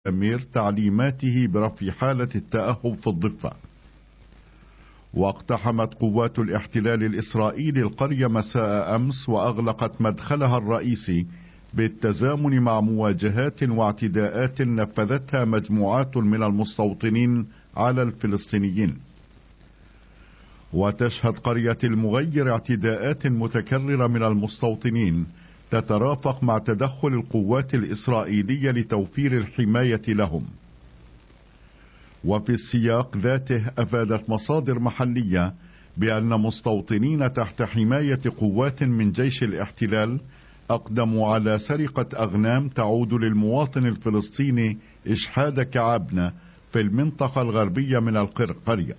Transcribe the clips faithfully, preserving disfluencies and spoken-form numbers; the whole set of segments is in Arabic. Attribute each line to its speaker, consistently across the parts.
Speaker 1: أمير تعليماته برفع حالة التأهب في الضفة. واقتحمت قوات الاحتلال الإسرائيلي القرية مساء أمس وأغلقت مدخلها الرئيسي بالتزامن مع مواجهات واعتداءات نفذتها مجموعات من المستوطنين على الفلسطينيين. وتشهد قرية المغير اعتداءات متكررة من المستوطنين تترافق مع تدخل القوات الإسرائيلية لتوفير الحماية لهم. وفي السياق ذاته أفادت مصادر محلية بأن مستوطنين تحت حماية قوات من جيش الاحتلال أقدموا على سرقة أغنام تعود للمواطن الفلسطيني إشحاد كعبنة في المنطقة الغربية من القرية.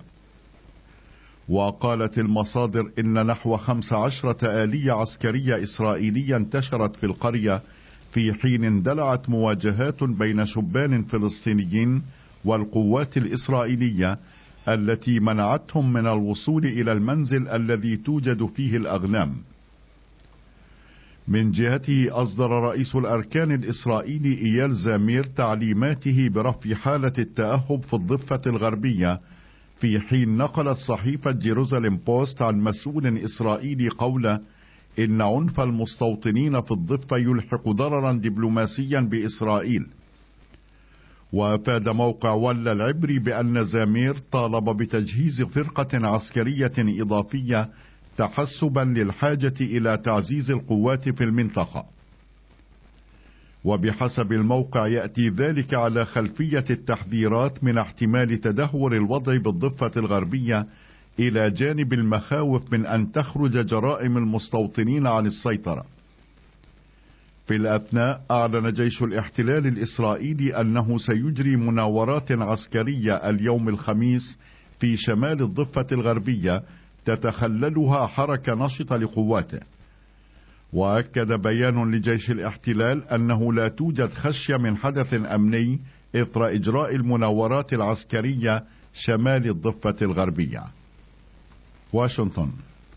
Speaker 1: وقالت المصادر إن نحو خمس عشرة آلية عسكرية إسرائيلية انتشرت في القرية في حين اندلعت مواجهات بين شبان فلسطينيين والقوات الإسرائيلية التي منعتهم من الوصول إلى المنزل الذي توجد فيه الأغنام. من جهته أصدر رئيس الأركان الإسرائيلي إيال زامير تعليماته برفع حالة التأهب في الضفة الغربية، في حين نقلت صحيفة جيروزاليم بوست عن مسؤول إسرائيلي قوله إن عنف المستوطنين في الضفة يلحق ضررا دبلوماسيا بإسرائيل. وأفاد موقع ولا العبري بأن زامير طالب بتجهيز فرقة عسكرية إضافية تحسبا للحاجة إلى تعزيز القوات في المنطقة. وبحسب الموقع يأتي ذلك على خلفية التحذيرات من احتمال تدهور الوضع بالضفة الغربية إلى جانب المخاوف من أن تخرج جرائم المستوطنين عن السيطرة. في الأثناء أعلن جيش الاحتلال الإسرائيلي أنه سيجري مناورات عسكرية اليوم الخميس في شمال الضفة الغربية تتخللها حركة نشطة لقواته. وأكد بيان لجيش الاحتلال أنه لا توجد خشية من حدث أمني إثر إجراء المناورات العسكرية شمال الضفة الغربية. واشنطن.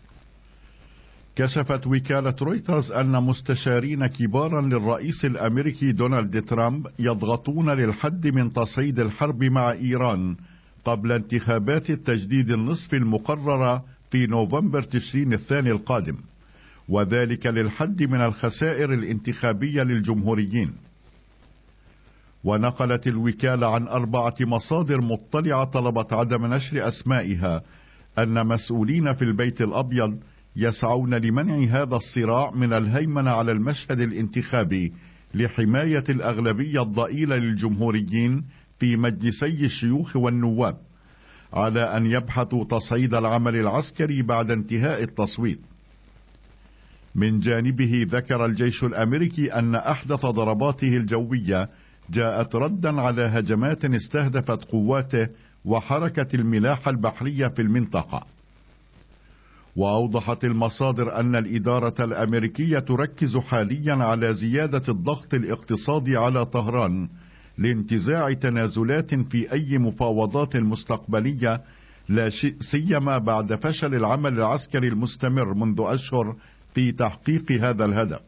Speaker 1: كشفت وكالة رويترز أن مستشارين كبارا للرئيس الأمريكي دونالد ترامب يضغطون للحد من تصعيد الحرب مع إيران قبل انتخابات التجديد النصف المقررة في نوفمبر تشرين الثاني القادم، وذلك للحد من الخسائر الانتخابية للجمهوريين. ونقلت الوكالة عن أربعة مصادر مطلعة طلبت عدم نشر أسمائها أن مسؤولين في البيت الأبيض يسعون لمنع هذا الصراع من الهيمنة على المشهد الانتخابي لحماية الأغلبية الضئيلة للجمهوريين في مجلسي الشيوخ والنواب، على أن يبحثوا تصعيد العمل العسكري بعد انتهاء التصويت. من جانبه ذكر الجيش الأمريكي أن أحدث ضرباته الجوية جاءت ردا على هجمات استهدفت قواته وحركة الملاحة البحرية في المنطقة. وأوضحت المصادر أن الإدارة الأمريكية تركز حاليا على زيادة الضغط الاقتصادي على طهران لانتزاع تنازلات في أي مفاوضات مستقبلية، لا سيما بعد فشل العمل العسكري المستمر منذ أشهر في تحقيق هذا الهدف.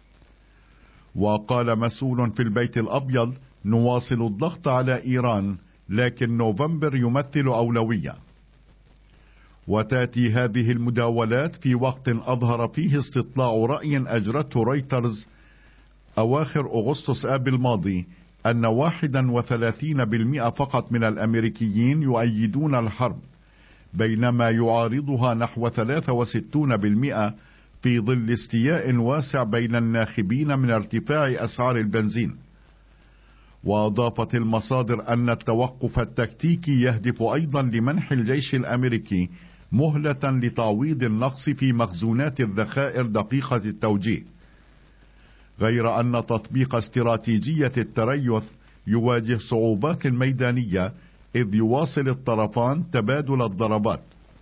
Speaker 1: وقال مسؤول في البيت الأبيض: نواصل الضغط على إيران، لكن نوفمبر يمثل أولوية. وتأتي هذه المداولات في وقت أظهر فيه استطلاع رأي أجرته رويترز أواخر أغسطس آب الماضي أن واحدا وثلاثين بالمئة فقط من الأمريكيين يؤيدون الحرب، بينما يعارضها نحو ثلاثة وستين بالمئة في ظل استياء واسع بين الناخبين من ارتفاع أسعار البنزين. وأضافت المصادر أن التوقف التكتيكي يهدف أيضا لمنح الجيش الأمريكي مهلة لتعويض النقص في مخزونات الذخائر دقيقة التوجيه، غير أن تطبيق استراتيجية التريث يواجه صعوبات ميدانية، إذ يواصل الطرفان تبادل الضربات.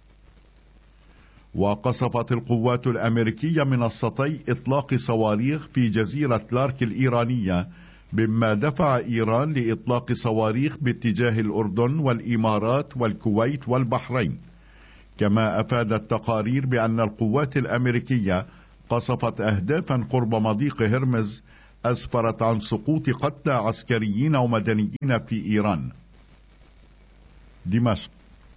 Speaker 1: وقصفت القوات الأمريكية منصتي إطلاق صواريخ في جزيرة لارك الإيرانية، مما دفع إيران لإطلاق صواريخ باتجاه الأردن والإمارات والكويت والبحرين. كما أفادت تقارير بأن القوات الأمريكية قصفت أهدافا قرب مضيق هرمز أسفرت عن سقوط قتلى عسكريين ومدنيين في إيران. دمشق.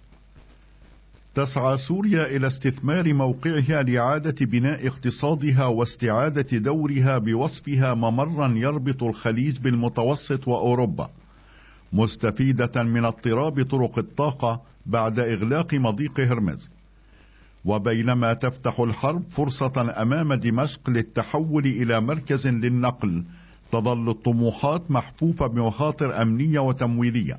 Speaker 1: تسعى سوريا إلى استثمار موقعها لإعادة بناء اقتصادها واستعادة دورها بوصفها ممرا يربط الخليج بالمتوسط وأوروبا، مستفيدة من اضطراب طرق الطاقة بعد إغلاق مضيق هرمز. وبينما تفتح الحرب فرصة أمام دمشق للتحول إلى مركز للنقل، تظل الطموحات محفوفة بمخاطر أمنية وتمويلية.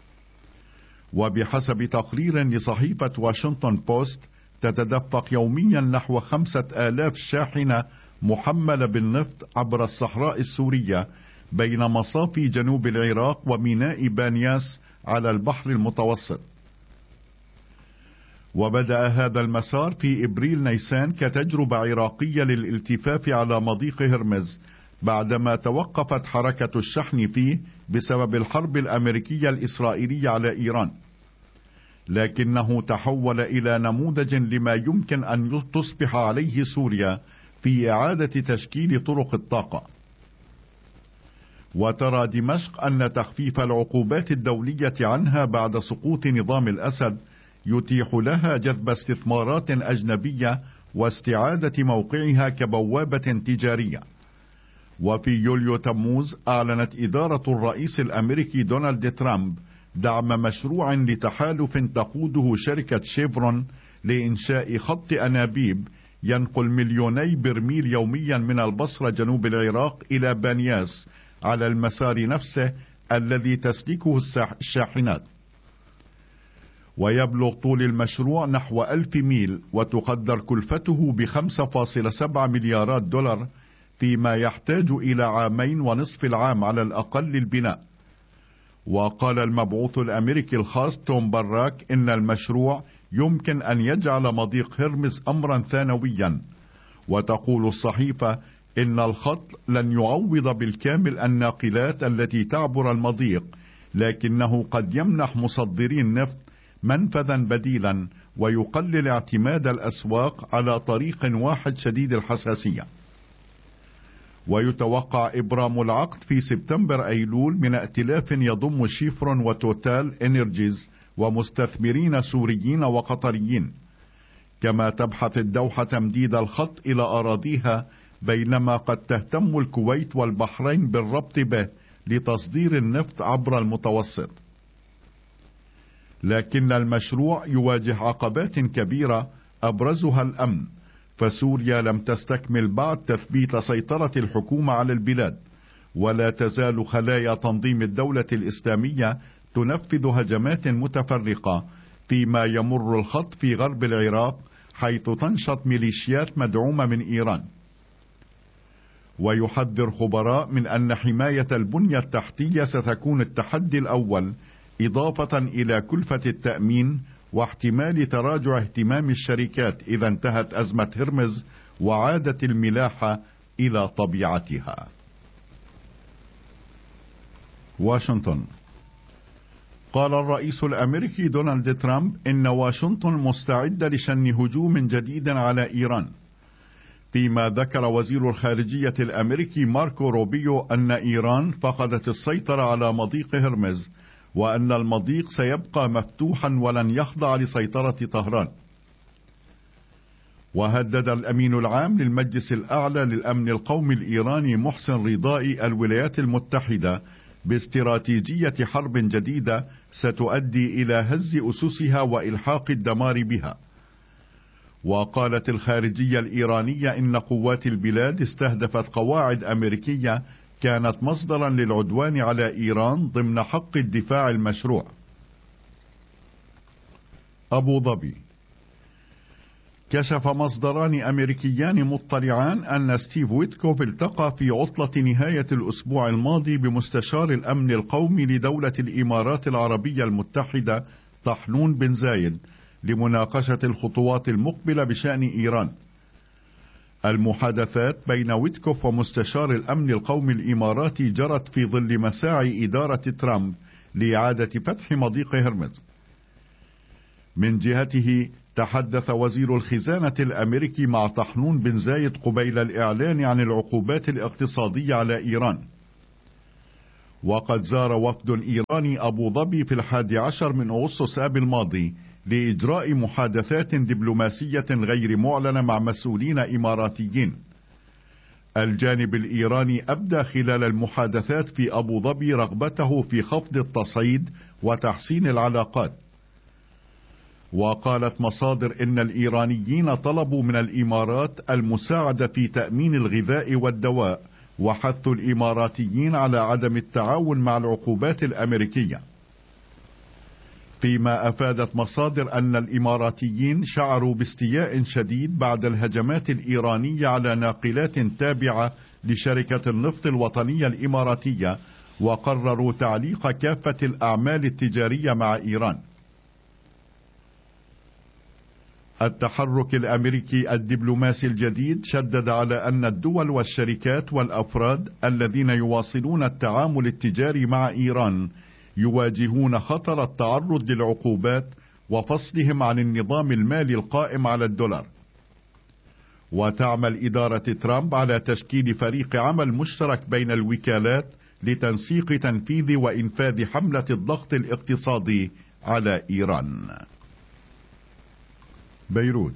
Speaker 1: وبحسب تقرير لصحيفة واشنطن بوست، تتدفق يوميا نحو خمسة آلاف شاحنة محملة بالنفط عبر الصحراء السورية بين مصافي جنوب العراق وميناء بانياس على البحر المتوسط. وبدأ هذا المسار في إبريل نيسان كتجربة عراقية للالتفاف على مضيق هرمز بعدما توقفت حركة الشحن فيه بسبب الحرب الأمريكية الإسرائيلية على إيران، لكنه تحول إلى نموذج لما يمكن أن تصبح عليه سوريا في إعادة تشكيل طرق الطاقة. وترى دمشق أن تخفيف العقوبات الدولية عنها بعد سقوط نظام الأسد يتيح لها جذب استثمارات أجنبية واستعادة موقعها كبوابة تجارية. وفي يوليو تموز أعلنت إدارة الرئيس الأمريكي دونالد ترامب دعم مشروع لتحالف تقوده شركة شيفرون لإنشاء خط أنابيب ينقل مليوني برميل يوميا من البصرة جنوب العراق إلى بانياس على المسار نفسه الذي تسلكه الشاحنات. ويبلغ طول المشروع نحو ألف ميل، وتقدر كلفته بخمسة فاصلة سبعة مليارات دولار، فيما يحتاج إلى عامين ونصف العام على الأقل للبناء. وقال المبعوث الأمريكي الخاص توم براك إن المشروع يمكن أن يجعل مضيق هرمز أمرا ثانويا. وتقول الصحيفة إن الخط لن يعوض بالكامل الناقلات التي تعبر المضيق، لكنه قد يمنح مصدري النفط منفذا بديلا ويقلل اعتماد الأسواق على طريق واحد شديد الحساسية. ويتوقع إبرام العقد في سبتمبر أيلول من ائتلاف يضم شيفرون وتوتال إنرجيز ومستثمرين سوريين وقطريين. كما تبحث الدوحة تمديد الخط إلى أراضيها، بينما قد تهتم الكويت والبحرين بالربط به لتصدير النفط عبر المتوسط. لكن المشروع يواجه عقبات كبيرة أبرزها الأمن، فسوريا لم تستكمل بعد تثبيت سيطرة الحكومة على البلاد، ولا تزال خلايا تنظيم الدولة الإسلامية تنفذ هجمات متفرقة فيما يمر الخط في غرب العراق، حيث تنشط ميليشيات مدعومة من إيران. ويحذر خبراء من أن حماية البنية التحتية ستكون التحدي الأول، إضافة إلى كلفة التأمين واحتمال تراجع اهتمام الشركات إذا انتهت أزمة هرمز وعادت الملاحة إلى طبيعتها. واشنطن. قال الرئيس الأمريكي دونالد ترامب إن واشنطن مستعدة لشن هجوم جديد على إيران، فيما ذكر وزير الخارجية الأمريكي ماركو روبيو أن إيران فقدت السيطرة على مضيق هرمز، وأن المضيق سيبقى مفتوحا ولن يخضع لسيطرة طهران. وهدد الأمين العام للمجلس الأعلى للأمن القومي الإيراني محسن رضائي الولايات المتحدة باستراتيجية حرب جديدة ستؤدي إلى هز أسسها وإلحاق الدمار بها. وقالت الخارجية الإيرانية إن قوات البلاد استهدفت قواعد أمريكية كانت مصدرا للعدوان على إيران ضمن حق الدفاع المشروع. أبو ظبي. كشف مصدران أمريكيان مطلعان أن ستيف ويتكوف التقى في عطلة نهاية الأسبوع الماضي بمستشار الأمن القومي لدولة الإمارات العربية المتحدة طحنون بن زايد لمناقشة الخطوات المقبلة بشأن إيران. المحادثات بين ويتكوف ومستشار الأمن القومي الإماراتي جرت في ظل مساعي إدارة ترامب لإعادة فتح مضيق هرمز. من جهته تحدث وزير الخزانة الأمريكي مع طحنون بن زايد قبيل الإعلان عن العقوبات الاقتصادية على إيران. وقد زار وفد إيراني أبو ظبي في الحادي عشر من أغسطس آب الماضي لإجراء محادثات دبلوماسية غير معلنة مع مسؤولين إماراتيين. الجانب الإيراني أبدى خلال المحادثات في أبو ظبي رغبته في خفض التصعيد وتحسين العلاقات. وقالت مصادر إن الإيرانيين طلبوا من الإمارات المساعدة في تأمين الغذاء والدواء، وحثوا الإماراتيين على عدم التعاون مع العقوبات الأمريكية. فيما أفادت مصادر أن الإماراتيين شعروا باستياء شديد بعد الهجمات الإيرانية على ناقلات تابعة لشركة النفط الوطنية الإماراتية، وقرروا تعليق كافة الأعمال التجارية مع إيران. التحرك الأمريكي الدبلوماسي الجديد شدد على أن الدول والشركات والأفراد الذين يواصلون التعامل التجاري مع إيران يواجهون خطر التعرض للعقوبات وفصلهم عن النظام المالي القائم على الدولار. وتعمل إدارة ترامب على تشكيل فريق عمل مشترك بين الوكالات لتنسيق تنفيذ وإنفاذ حملة الضغط الاقتصادي على إيران. بيروت.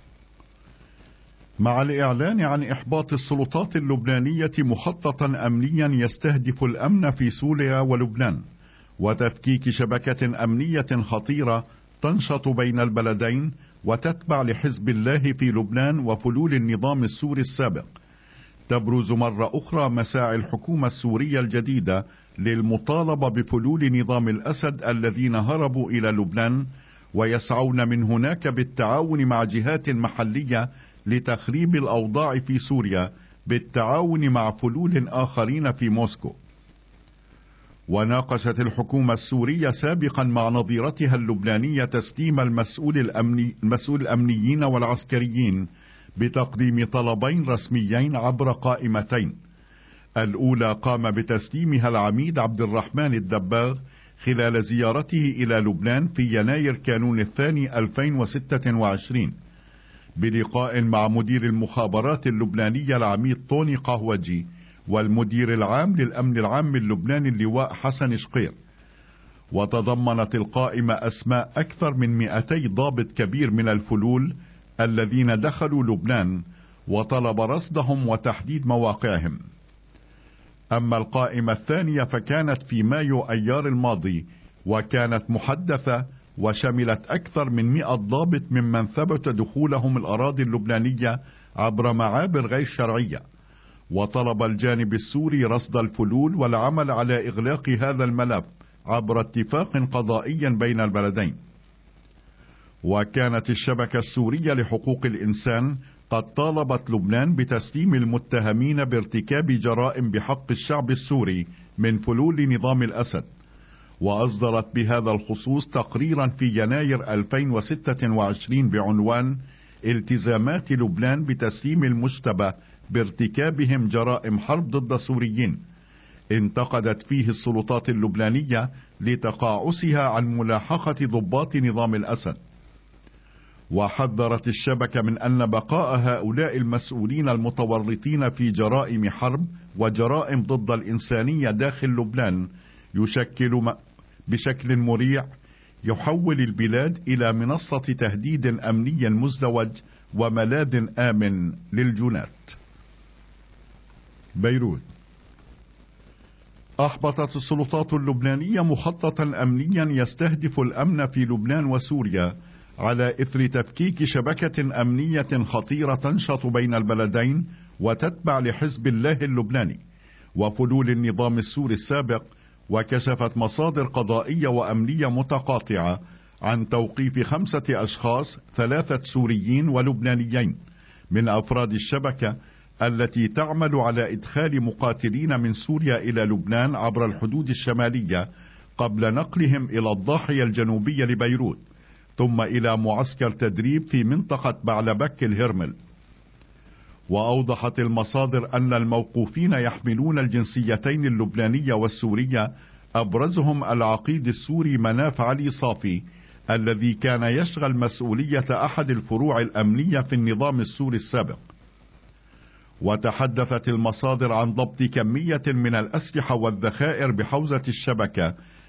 Speaker 1: مع الإعلان عن إحباط السلطات اللبنانية مخططا أمنيا يستهدف الأمن في سوريا ولبنان وتفكيك شبكة أمنية خطيرة تنشط بين البلدين وتتبع لحزب الله في لبنان وفلول النظام السوري السابق، تبرز مرة أخرى مساعي الحكومة السورية الجديدة للمطالبة بفلول نظام الأسد الذين هربوا إلى لبنان، ويسعون من هناك بالتعاون مع جهات محلية لتخريب الأوضاع في سوريا بالتعاون مع فلول آخرين في موسكو. وناقشت الحكومة السورية سابقا مع نظيرتها اللبنانية تسليم المسؤول الأمني المسؤول الأمنيين والعسكريين بتقديم طلبين رسميين عبر قائمتين. الأولى قام بتسليمها العميد عبد الرحمن الدباغ خلال زيارته إلى لبنان في يناير كانون الثاني ألفين وستة وعشرين بلقاء مع مدير المخابرات اللبنانية العميد طوني قهوجي والمدير العام للأمن العام اللبناني اللواء حسن شقير. وتضمنت القائمة أسماء أكثر من مئتي ضابط كبير من الفلول الذين دخلوا لبنان، وطلب رصدهم وتحديد مواقعهم. أما القائمة الثانية فكانت في مايو أيار الماضي، وكانت محدثة وشملت أكثر من مئة ضابط ممن ثبت دخولهم الأراضي اللبنانية عبر معابر غير شرعية. وطلب الجانب السوري رصد الفلول والعمل على إغلاق هذا الملف عبر اتفاق قضائي بين البلدين. وكانت الشبكة السورية لحقوق الإنسان قد طالبت لبنان بتسليم المتهمين بارتكاب جرائم بحق الشعب السوري من فلول نظام الأسد، وأصدرت بهذا الخصوص تقريرا في يناير ألفين وستة وعشرين بعنوان التزامات لبنان بتسليم المشتبه بارتكابهم جرائم حرب ضد السوريين، انتقدت فيه السلطات اللبنانية لتقاعسها عن ملاحقة ضباط نظام الأسد. وحذرت الشبكة من أن بقاء هؤلاء المسؤولين المتورطين في جرائم حرب وجرائم ضد الإنسانية داخل لبنان يشكل بشكل مريع يحول البلاد إلى منصة تهديد أمني مزدوج وملاذ آمن للجنات. بيروت. أحبطت السلطات اللبنانية مخططا أمنيا يستهدف الأمن في لبنان وسوريا على إثر تفكيك شبكة أمنية خطيرة تنشط بين البلدين وتتبع لحزب الله اللبناني وفلول النظام السوري السابق. وكشفت مصادر قضائية وأمنية متقاطعة عن توقيف خمسة أشخاص، ثلاثة سوريين ولبنانيين من أفراد الشبكة التي تعمل على إدخال مقاتلين من سوريا إلى لبنان عبر الحدود الشمالية قبل نقلهم إلى الضاحية الجنوبية لبيروت، ثم إلى معسكر تدريب في منطقة بعلبك الهرمل. وأوضحت المصادر أن الموقوفين يحملون الجنسيتين اللبنانية والسورية، أبرزهم العقيد السوري مناف علي صافي الذي كان يشغل مسؤولية أحد الفروع الأمنية في النظام السوري السابق. وتحدثت المصادر عن ضبط كمية من الأسلحة والذخائر بحوزة الشبكة